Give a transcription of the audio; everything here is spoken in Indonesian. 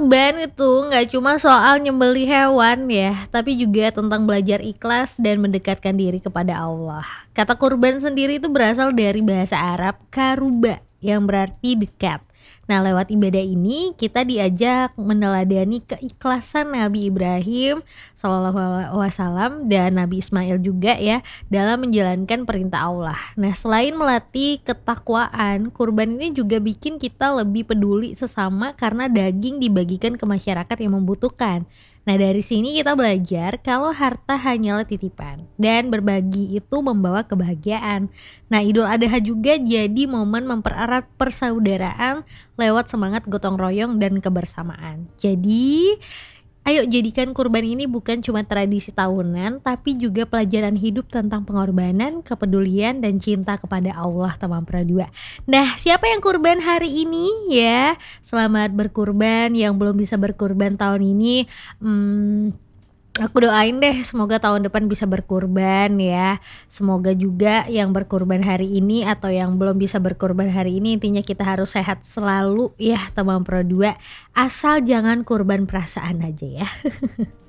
kurban itu nggak cuma soal nyembelih hewan ya, tapi juga tentang belajar ikhlas dan mendekatkan diri kepada Allah. Kata kurban sendiri itu berasal dari bahasa Arab karuba yang berarti dekat. Nah, lewat ibadah ini kita diajak meneladani keikhlasan Nabi Ibrahim Shallallahu Alaihi Wasallam dan Nabi Ismail juga ya dalam menjalankan perintah Allah. Nah, selain melatih ketakwaan, kurban ini juga bikin kita lebih peduli sesama karena daging dibagikan ke masyarakat yang membutuhkan. Nah, dari sini kita belajar kalau harta hanyalah titipan dan berbagi itu membawa kebahagiaan. Nah, Idul Adha juga jadi momen mempererat persaudaraan lewat semangat gotong royong dan kebersamaan. Jadi, ayo jadikan kurban ini bukan cuma tradisi tahunan, tapi juga pelajaran hidup tentang pengorbanan, kepedulian, dan cinta kepada Allah teman Pradua. Nah, siapa yang kurban hari ini ya? Selamat berkurban, yang belum bisa berkurban tahun ini. Aku doain deh semoga tahun depan bisa berkurban ya. Semoga juga yang berkurban hari ini atau yang belum bisa berkurban hari ini, intinya kita harus sehat selalu ya teman Pro 2. Asal jangan kurban perasaan aja ya.